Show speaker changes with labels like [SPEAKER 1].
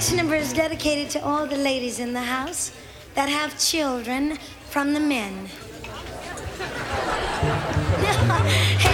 [SPEAKER 1] next number is dedicated to all the ladies in the house that have children from the men. Hey,